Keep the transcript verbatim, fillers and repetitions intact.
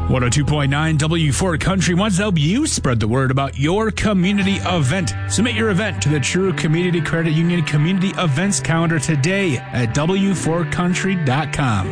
one oh two point nine W four Country wants to help you spread the word about your community event. Submit your event to the True Community Credit Union Community Events Calendar today at W four country dot com.